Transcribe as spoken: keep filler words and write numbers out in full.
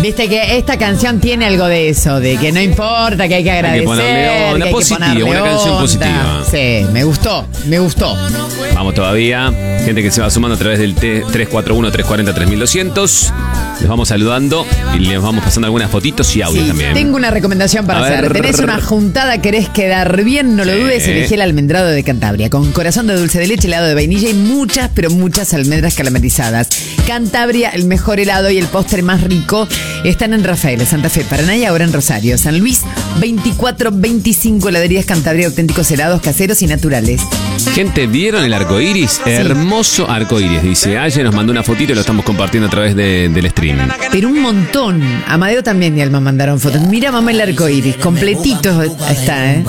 Viste que esta canción tiene algo de eso, de que no importa, que hay que agradecer, Hay que ponerle onda, que hay positiva, que ponerle una canción onda. positiva. Sí, me gustó, me gustó. Vamos todavía. Gente que se va sumando a través del T tres cuatro uno, tres cuatro cero, tres mil doscientos. Les vamos saludando y les vamos pasando algunas fotitos y audios Sí, también. tengo una recomendación para A hacer. ver. Tenés una juntada, querés quedar bien, no lo Sí. dudes, elegí el almendrado de Cantabria, con corazón de dulce de leche, helado de vainilla y muchas, pero muchas almendras caramelizadas. Cantabria, el mejor helado y el postre más rico están en Rafael, Santa Fe, Paraná y ahora en Rosario. San Luis, veinticuatro veinticinco, heladerías Cantabria, auténticos helados caseros y naturales. Gente, ¿vieron el arco iris? Hermoso arco iris, dice. Ayer nos mandó una fotito y lo estamos compartiendo a través de, del stream. Pero un montón. Amadeo también y Alma mandaron fotos. Mira, mamá, el arco iris. Completito está, ¿eh?